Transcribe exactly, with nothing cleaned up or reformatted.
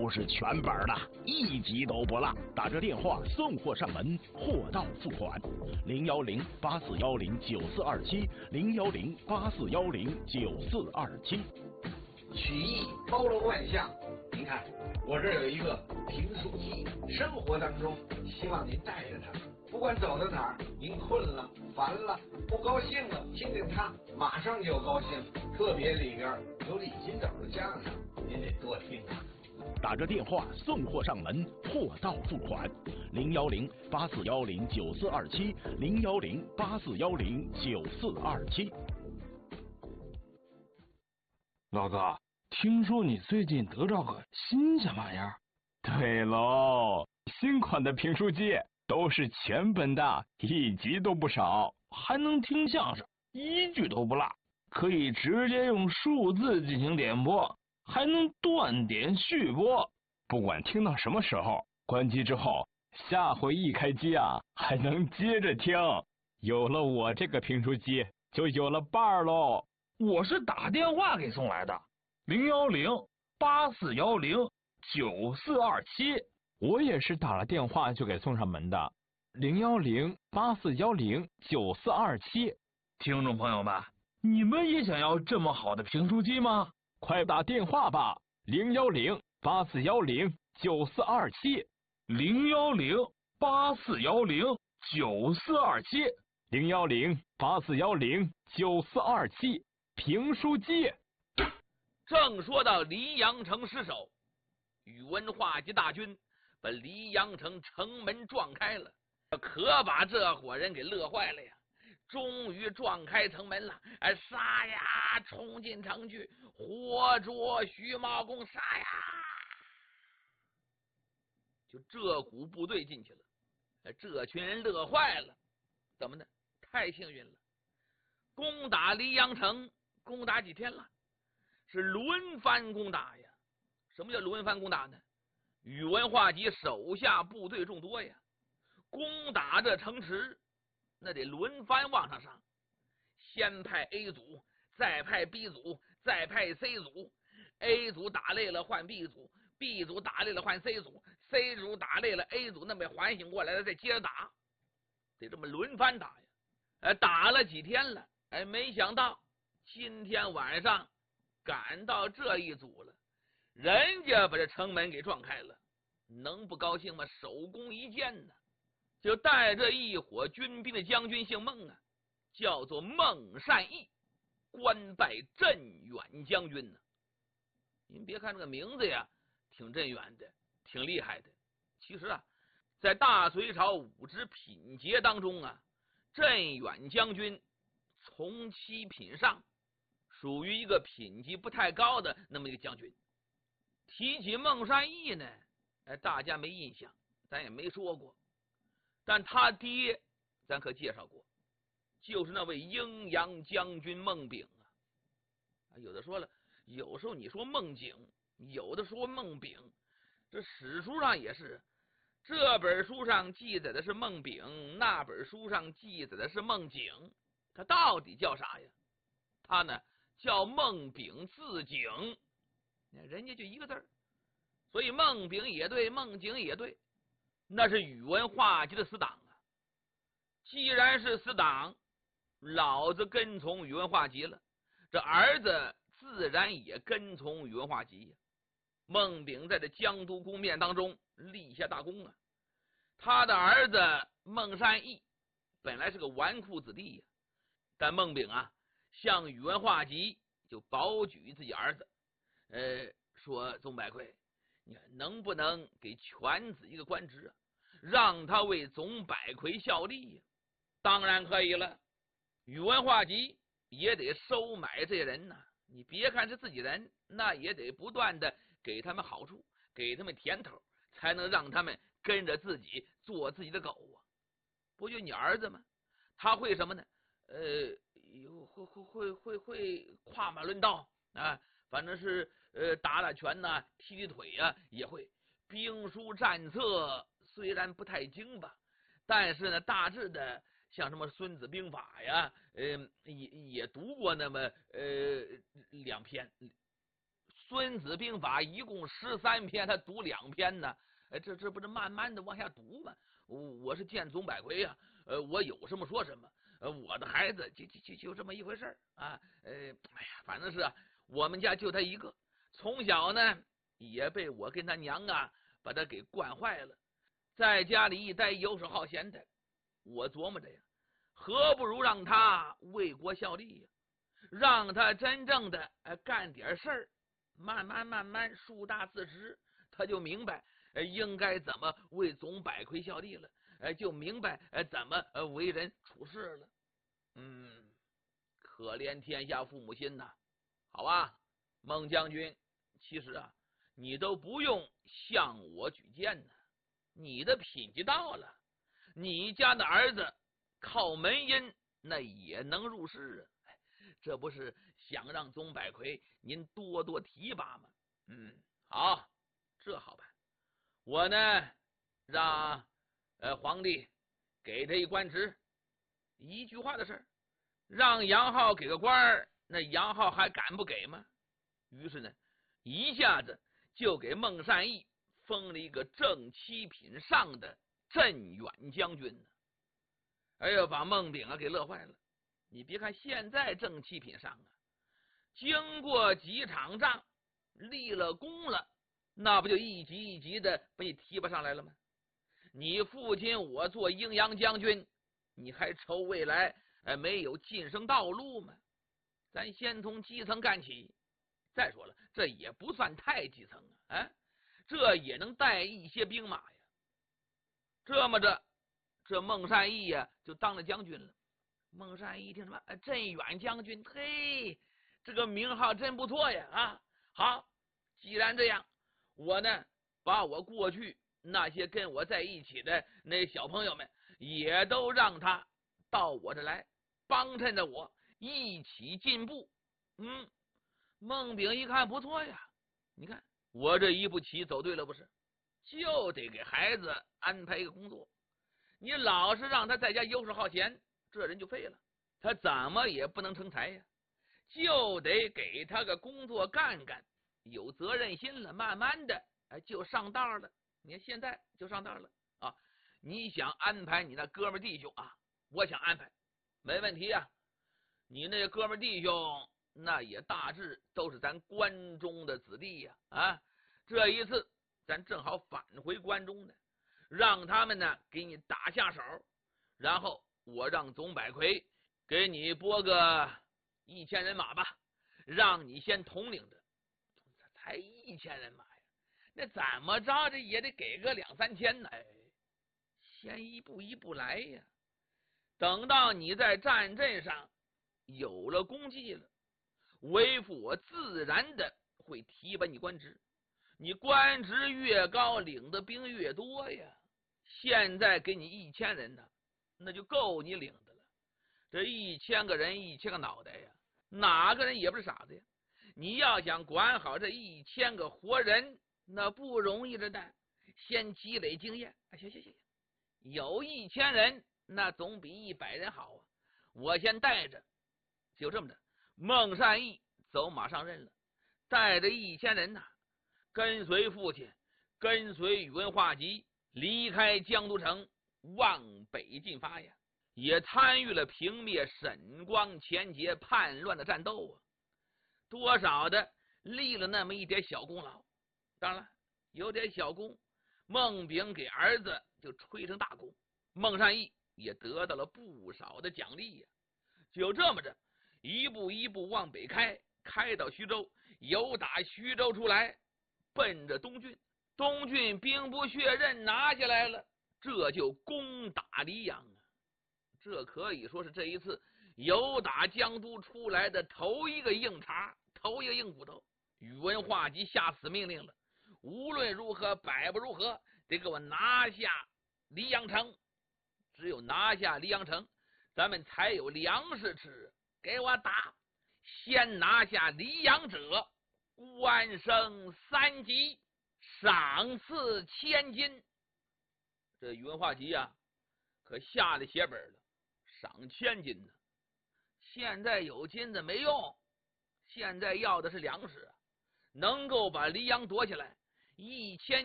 都是全本的，一集都不落。打这电话送货上门，货到付款。零幺零八四幺零九四二七，零幺零八四幺零九四二七。 曲艺包罗万象，您看我这儿有一个评书机，生活当中希望您带着它，不管走到哪儿，您困了、烦了、不高兴了，听听它，马上就高兴。特别里边有李金斗的相声，您得多听啊。 打着电话送货上门，货到付款。零幺零八四幺零九四二七，零幺零八四幺零九四二七。 老哥，听说你最近得着个新鲜玩意儿？ 对喽，新款的评书机都是全本的，一集都不少， 还能听相声，一句都不落，可以直接用数字进行点播，还能断点续播。 不管听到什么时候，关机之后，下回一开机啊，还能接着听。有了我这个评书机，就有了伴儿喽。 我是打电话给送来的，零幺零八四幺零九四二七。 我也是打了电话就给送上门的，零幺零八四幺零九四二七。 听众朋友们，你们也想要这么好的评书机吗？ 快打电话吧，零幺零八四幺零九四二七， 零幺零八四幺零九四二七， 零幺零八四幺零九四二七。评书机。 正说到黎阳城失守，宇文化及大军把黎阳城城门撞开了，可把这伙人给乐坏了呀！终于撞开城门了，哎，杀呀，冲进城去，活捉徐茂公，杀呀！就这股部队进去了，这群人乐坏了，怎么呢？太幸运了，攻打黎阳城。攻打几天了？是轮番攻打呀！什么叫轮番攻打呢？宇文化及手下部队众多呀，攻打这城池，那得轮番往上上。先派 A 组，再派 B 组，再派 C 组。A 组打累了换 B 组， B 组打累了换 C 组， C 组打累了 A 组，那么缓醒过来了再接着打，得这么轮番打呀！哎，打了几天了，哎，没想到今天晚上赶到这一组了，人家把这城门给撞开了，能不高兴吗？首功一件呢，就带着一伙军兵的将军姓孟啊，叫做孟善义，官拜镇远将军呢。您别看这个名字呀，挺镇远的，挺厉害的。其实啊，在大隋朝五职品节当中啊，镇远将军从七品上，属于一个品级不太高的那么一个将军。提起孟善义呢，哎，大家没印象，咱也没说过。但他爹咱可介绍过，就是那位阴阳将军孟炳啊。有的说了，有时候你说孟景，有的说孟炳，这史书上也是，这本书上记载的是孟炳，那本书上记载的是孟景，他到底叫啥呀？他呢叫孟炳字景，人家就一个字儿，所以孟炳也对，孟景也对，那是宇文化及的死党啊。既然是死党，老子跟从宇文化及了，这儿子自然也跟从宇文化及呀。孟炳在这江都宫面当中立下大功啊，他的儿子孟善义本来是个纨绔子弟呀，但孟炳啊向宇文化及就保举自己儿子，呃，说宗百魁，你看能不能给犬子一个官职啊，让他为宗百魁效力呀？当然可以了，宇文化及也得收买这些人呢。你别看是自己人，那也得不断的给他们好处，给他们甜头，才能让他们跟着自己做自己的狗啊。不就你儿子吗？他会什么呢？呃，会会会会会跨马论道啊，反正是呃打打拳呐、啊，踢踢腿呀、啊，也会。兵书战策虽然不太精吧，但是呢，大致的像什么《孙子兵法》呀，呃，也也读过那么呃两篇， 孙子兵法》一共十三篇，他读两篇呢。哎，这这不是慢慢的往下读吗？我我是见总百魁呀、啊，呃，我有什么说什么。呃，我的孩子就就就就这么一回事儿啊。呃，哎呀，反正是啊，我们家就他一个，从小呢也被我跟他娘啊把他给惯坏了，在家里一待游手好闲的。我琢磨着呀，何不如让他为国效力呀，让他真正的呃干点事儿，慢慢慢慢树大自直，他就明白呃应该怎么为总百魁效力了，呃就明白呃怎么呃为人处事了。嗯，可怜天下父母心呐。好啊，孟将军，其实啊，你都不用向我举荐呢，你的品级到了，你家的儿子靠门姻那也能入仕啊，这不是想让总百魁您多多提拔吗？嗯，好，这好办。我呢，让呃皇帝给他一官职，一句话的事儿，让杨浩给个官儿，那杨浩还敢不给吗？于是呢，一下子就给孟善义封了一个正七品上的镇远将军呢。哎呦，把孟炳啊给乐坏了。你别看现在正七品上啊，经过几场仗，立了功了，那不就一级一级的被你提拔上来了吗？你父亲我做阴阳将军，你还愁未来哎没有晋升道路吗？咱先从基层干起。再说了，这也不算太基层啊，啊，这也能带一些兵马呀。这么着，这孟善义呀就当了将军了。孟善义一听什么镇远将军，嘿，这个名号真不错呀啊！好，既然这样，我呢把我过去那些跟我在一起的那小朋友们也都让他到我这来，帮衬着我一起进步。嗯，孟炳一看不错呀，你看我这一步棋走对了不是？就得给孩子安排一个工作，你老是让他在家游手好闲，这人就废了，他怎么也不能成才呀，就得给他个工作干干，有责任心了，慢慢的哎就上道了。你看现在就上道了啊！你想安排你那哥们弟兄啊，我想安排，没问题啊。你那哥们弟兄那也大致都是咱关中的子弟呀啊！这一次咱正好返回关中的，让他们呢给你打下手，然后我让总百魁给你拨个一千人马吧，让你先统领着。才一千人马呀，那怎么着这也得给个两三千呢？哎，先一步一步来呀。等到你在战阵上有了功绩了，为父我自然的会提拔你官职，你官职越高，领的兵越多呀。现在给你一千人呢，那就够你领的了。这一千个人，一千个脑袋呀，哪个人也不是傻子呀。你要想管好这一千个活人，那不容易着呢。先积累经验，啊，行行行，有一千人，那总比一百人好啊。我先带着，就这么着。孟善义走马上任了，带着一千人呐、啊，跟随父亲，跟随宇文化及，离开江都城，往北进发呀。也参与了平灭沈光钱节叛乱的战斗啊。多少的立了那么一点小功劳，当然了，有点小功，孟炳给儿子就吹成大功，孟善义也得到了不少的奖励呀。就这么着，一步一步往北开，开到徐州，由打徐州出来，奔着东郡，东郡兵不血刃拿下来了，这就攻打黎阳啊。这可以说是这一次由打江都出来的头一个硬茬，头一个硬骨头。宇文化及下死命令了，无论如何百不如何，得给我拿下黎阳城。只有拿下黎阳城，咱们才有粮食吃。给我打，先拿下黎阳者，官升三级，赏赐千金。这宇文化及啊，可下了血本了，赏千金呢。现在有金子没用，现在要的是粮食啊。 能够把黎阳夺下来，一千